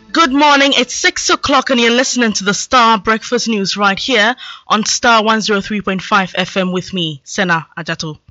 Good morning, it's 6 o'clock and you're listening to the Star Breakfast News right here on Star 103.5 FM with me, Sena Ajato.